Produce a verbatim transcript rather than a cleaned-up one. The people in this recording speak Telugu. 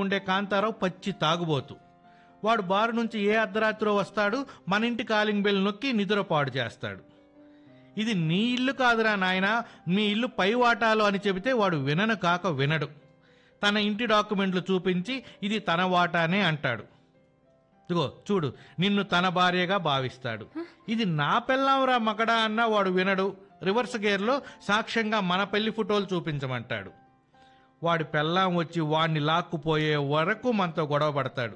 ఉండే కాంతారావు పచ్చి తాగుబోతు. వాడు బారు నుంచి ఏ అర్ధరాత్రో వస్తాడు, మన ఇంటి కాలింగ్ బెల్ నొక్కి నిద్రపాడు చేస్తాడు. ఇది నీ ఇల్లు కాదురా నాయనా, మీ ఇల్లు పై వాటాలో అని చెబితే వాడు వినను కాక వినడు. తన ఇంటి డాక్యుమెంట్లు చూపించి ఇది తన వాటానే అంటాడు. ఇదిగో చూడు, నిన్ను తన భార్యగా భావిస్తాడు. ఇది నా పెళ్ళాంరా మగడా అన్నా వాడు వినడు. రివర్స్ గేర్లో సాక్ష్యంగా మన పెళ్లి ఫోటోలు చూపించమంటాడు. వాడి పెళ్ళాం వచ్చి వాడిని లాక్కుపోయే వరకు మనతో గొడవ పడతాడు.